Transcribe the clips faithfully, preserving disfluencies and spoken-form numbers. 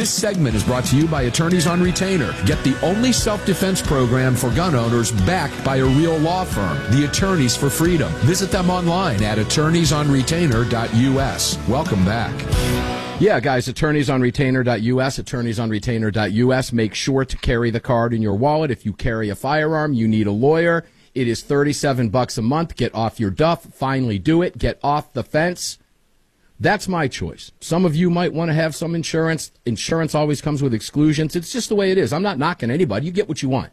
This segment is brought to you by Attorneys on Retainer. Get the only self-defense program for gun owners backed by a real law firm, the Attorneys for Freedom. Visit them online at attorneys on retainer dot U S. Welcome back. Yeah, guys, attorneys on retainer dot U S, attorneys on retainer dot U S. Make sure to carry the card in your wallet. If you carry a firearm, you need a lawyer. It is thirty-seven bucks a month. Get off your duff. Finally do it. Get off the fence. That's my choice. Some of you might want to have some insurance. Insurance always comes with exclusions. It's just the way it is. I'm not knocking anybody. You get what you want.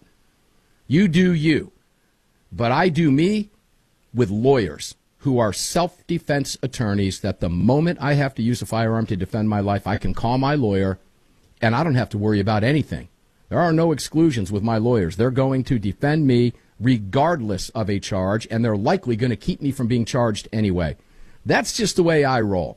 You do you. But I do me with lawyers who are self-defense attorneys that the moment I have to use a firearm to defend my life, I can call my lawyer, and I don't have to worry about anything. There are no exclusions with my lawyers. They're going to defend me regardless of a charge, and they're likely going to keep me from being charged anyway. That's just the way I roll.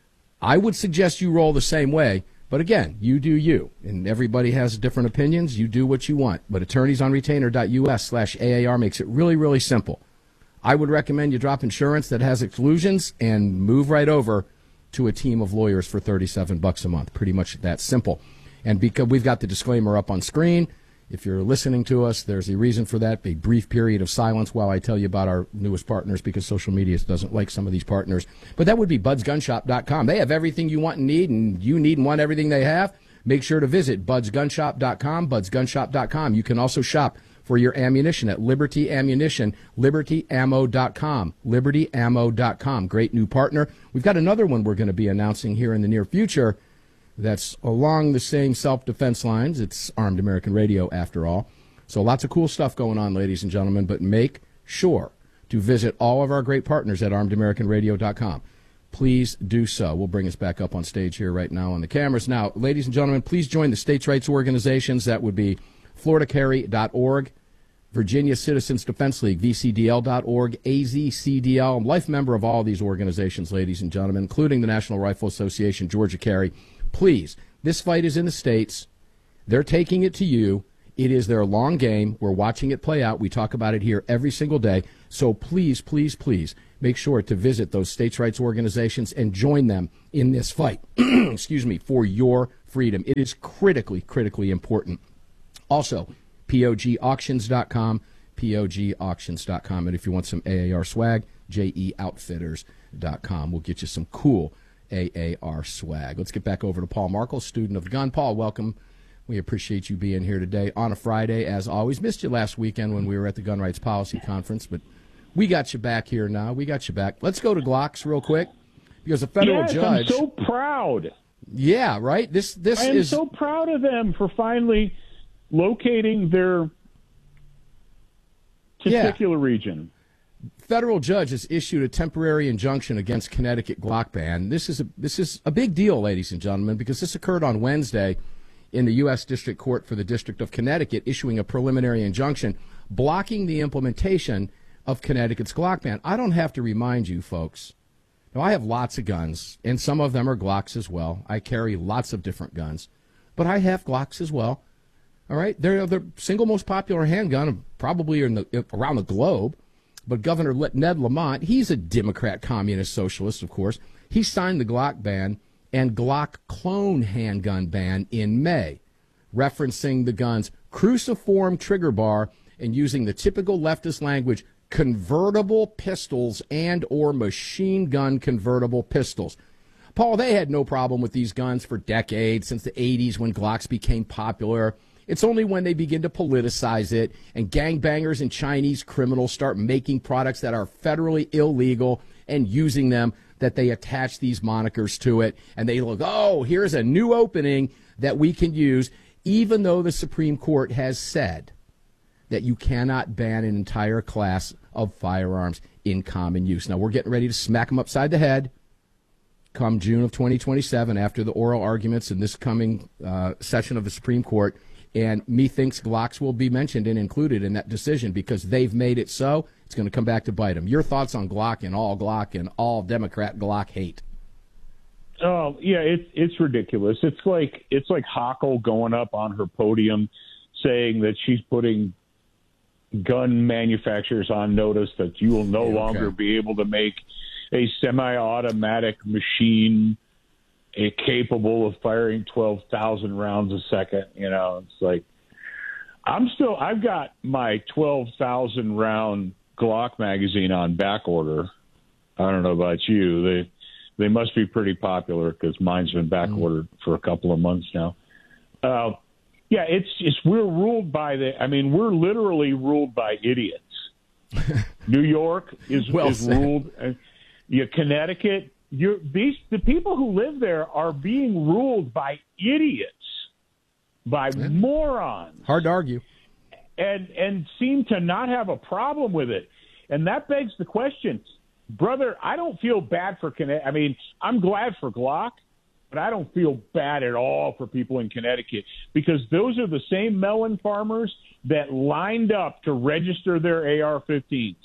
I would suggest you roll the same way, but again, you do you, and everybody has different opinions. You do what you want, but attorneys on retainer dot U S slash A A R makes it really, really simple. I would recommend you drop insurance that has exclusions and move right over to a team of lawyers for thirty-seven bucks a month. Pretty much that simple. And because we've got the disclaimer up on screen, if you're listening to us, there's a reason for that, a brief period of silence while I tell you about our newest partners, because social media doesn't like some of these partners. But that would be buds gun shop dot com. They have everything you want and need, and you need and want everything they have. Make sure to visit buds gun shop dot com, buds gun shop dot com. You can also shop for your ammunition at Liberty Ammunition, liberty ammo dot com, liberty ammo dot com. Great new partner. We've got another one we're going to be announcing here in the near future that's along the same self-defense lines. It's Armed American Radio, after all. So lots of cool stuff going on, ladies and gentlemen, but make sure to visit all of our great partners at armed american radio dot com. Please do so. We'll bring us back up on stage here right now on the cameras. Now, ladies and gentlemen, please join the states' rights organizations. That would be florida carry dot org, Virginia Citizens Defense League, V C D L dot org, A Z C D L. I'm a life member of all these organizations, ladies and gentlemen, including the National Rifle Association, Georgia Carry. Please, this fight is in the States. They're taking it to you. It is their long game. We're watching it play out. We talk about it here every single day. So please, please, please make sure to visit those states' rights organizations and join them in this fight, excuse me, for your freedom. It is critically, critically important. Also, P O G auctions dot com, P O G auctions dot com. And if you want some A A R swag, J E outfitters dot com. We'll get you some cool A A R swag. Let's get back over to Paul Markel, student of the gun. Paul, welcome. We appreciate you being here today on a Friday, as always. Missed you last weekend when we were at the Gun Rights Policy Conference, but we got you back here now. We got you back. Let's go to Glocks real quick, because a federal yes, judge. I'm so proud. Yeah, right. This this I am is so proud of them for finally locating their testicular yeah. region. Federal judge has issued a temporary injunction against Connecticut Glock ban. This is a this is a big deal, ladies and gentlemen, because this occurred on Wednesday in the U S District Court for the District of Connecticut, issuing a preliminary injunction blocking the implementation of Connecticut's Glock ban. I don't have to remind you, folks. Now, I have lots of guns, and some of them are Glocks as well. I carry lots of different guns, but I have Glocks as well. All right, they're the single most popular handgun probably in the, around the globe. But Governor Ned Lamont, he's a Democrat, communist, socialist, of course. He signed the Glock ban and Glock clone handgun ban in May, referencing the gun's cruciform trigger bar and using the typical leftist language, convertible pistols and or machine gun convertible pistols. Paul, they had no problem with these guns for decades, since the eighties when Glocks became popular. It's only when they begin to politicize it and gangbangers and Chinese criminals start making products that are federally illegal and using them that they attach these monikers to it. And they look, oh, here's a new opening that we can use, even though the Supreme Court has said that you cannot ban an entire class of firearms in common use. Now, we're getting ready to smack them upside the head come June of twenty twenty-seven after the oral arguments in this coming uh, session of the Supreme Court. And methinks Glocks will be mentioned and included in that decision because they've made it so. It's going to come back to bite them. Your thoughts on Glock and all Glock and all Democrat Glock hate? Oh yeah, it's it's ridiculous. It's like it's like Hochul going up on her podium saying that she's putting gun manufacturers on notice that you will no okay. longer be able to make a semi-automatic machine capable of firing twelve thousand rounds a second. You know, it's like I'm still. I've got my twelve thousand round Glock magazine on back order. I don't know about you. They they must be pretty popular because mine's been back ordered for a couple of months now. Uh, yeah, it's it's we're ruled by the. I mean, we're literally ruled by idiots. New York is, well is said. ruled. Uh, yeah, Connecticut. You're, these the people who live there are being ruled by idiots, by yeah. morons. Hard to argue. And and seem to not have a problem with it. And that begs the question, brother, I don't feel bad for Connecticut. I mean, I'm glad for Glock, but I don't feel bad at all for people in Connecticut because those are the same melon farmers that lined up to register their A R fifteens.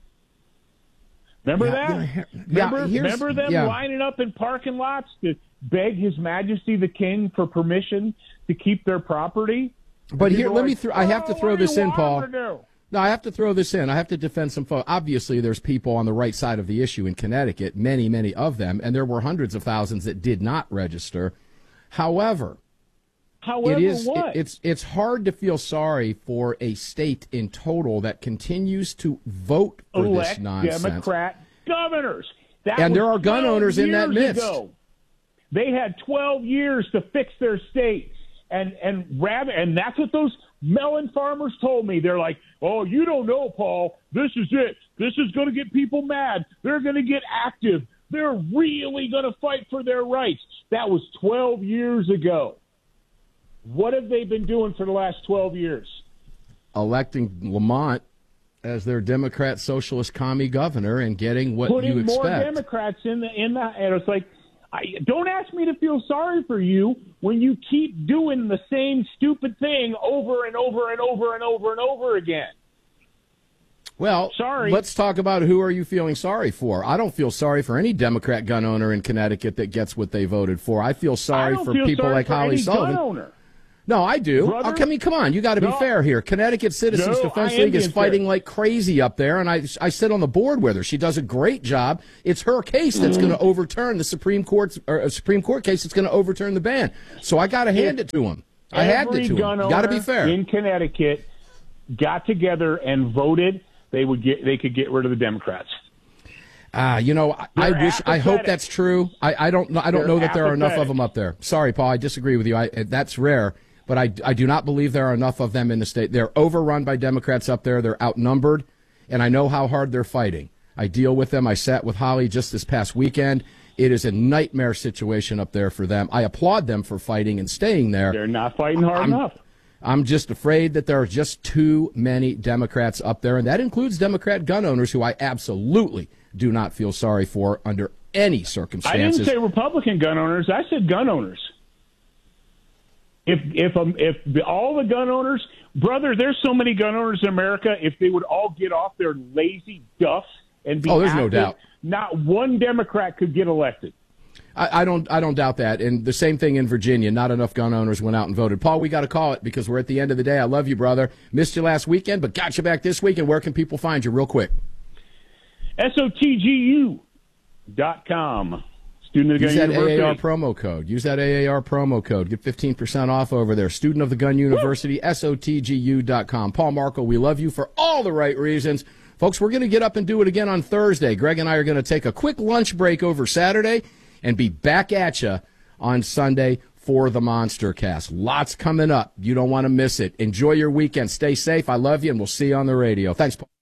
Remember yeah, that? Yeah, remember, yeah, remember them yeah. lining up in parking lots to beg His Majesty the King for permission to keep their property? But here, let like, me. Th- I have to oh, throw this in, Paul. No, I have to throw this in. I have to defend some folks. Obviously, there's people on the right side of the issue in Connecticut, many, many of them, and there were hundreds of thousands that did not register. However, However, it is. what? It, it's it's hard to feel sorry for a state in total that continues to vote for Elect this nonsense. Democrat governors. That and there was are gun owners in that midst. Ago. They had twelve years to fix their state, and and rather, and that's what those melon farmers told me. They're like, "Oh, you don't know, Paul. This is it. This is going to get people mad. They're going to get active. They're really going to fight for their rights." That was twelve years ago. What have they been doing for the last twelve years? Electing Lamont as their Democrat socialist commie governor and getting what Putting you expect. more Democrats in the in the and it's like, I, don't ask me to feel sorry for you when you keep doing the same stupid thing over and over and over and over and over again. Well, sorry. Let's talk about who are you feeling sorry for. I don't feel sorry for any Democrat gun owner in Connecticut that gets what they voted for. I feel sorry I don't for feel people sorry like for Holly any Sullivan. Gun owner. No, I do. Brother? I mean, come on. You got to be No. fair here. Connecticut Citizens No, Defense I am League is being fighting fair. like crazy up there, and I I sit on the board with her. She does a great job. It's her case that's Mm. going to overturn the Supreme Court's or a Supreme Court case that's going to overturn the ban. So I got to hand If it to him. I had Every it to gun him. Got to be owner fair. in Connecticut got together and voted. They would get. They could get rid of the Democrats. Ah, you know, I, I They're wish, I hope apathetic. that's true. I, I don't know. I don't They're know that there are enough of apathetic. them up there. Sorry, Paul. I disagree with you. I, that's rare, but I, I do not believe there are enough of them in the state. They're overrun by Democrats up there. They're outnumbered, and I know how hard they're fighting. I deal with them. I sat with Holly just this past weekend. It is a nightmare situation up there for them. I applaud them for fighting and staying there. They're not fighting hard I'm- enough. I'm just afraid that there are just too many Democrats up there, and that includes Democrat gun owners who I absolutely do not feel sorry for under any I circumstances. didn't say Republican gun owners. I said gun owners. If if um, if the, all the gun owners, brother, there's so many gun owners in America. If they would all get off their lazy duffs and be Oh, there's no active, doubt. not one Democrat could get elected. I, I don't I don't doubt that. And the same thing in Virginia. Not enough gun owners went out and voted. Paul, we got to call it because we're at the end of the day. I love you, brother. Missed you last weekend, but got you back this week. And where can people find you real quick? S O T G U dot com. Student of the Use Gun that University. A A R promo code. Use that A A R promo code. Get fifteen percent off over there. Student of the Gun University, S O T G U dot com. Paul Markel, we love you for all the right reasons. Folks, we're going to get up and do it again on Thursday. Greg and I are going to take a quick lunch break over Saturday and be back at you on Sunday for the Monster Cast. Lots coming up. You don't want to miss it. Enjoy your weekend. Stay safe. I love you, and we'll see you on the radio. Thanks, Paul.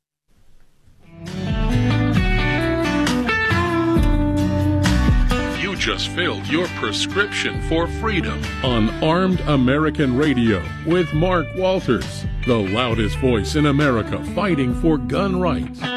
You just filled your prescription for freedom on Armed American Radio with Mark Walters, the loudest voice in America fighting for gun rights.